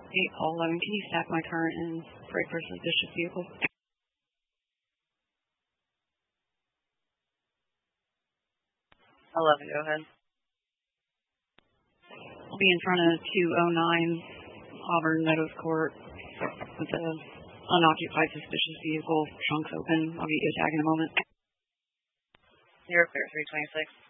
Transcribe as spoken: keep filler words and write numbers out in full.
eight Paul eleven, can you stack my current and break for suspicious vehicle? eleven, go ahead. I'll be in front of two oh nine Auburn Meadows Court with a unoccupied suspicious vehicle, trunks open. I'll get you a tag in a moment. You're clear, three twenty-six.